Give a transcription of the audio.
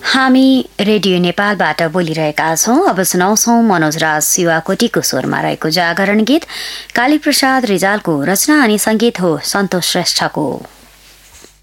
हामी रेडियो नेपालबाट बोलिरहेका छौं। अब सुनाउँछौं मनोज राज शिवाकोटीको स्वरमा रहेको जागरण गीत। कालीप्रसाद रिजालको रचना अनि संगीत हो सन्तोष श्रेष्ठको।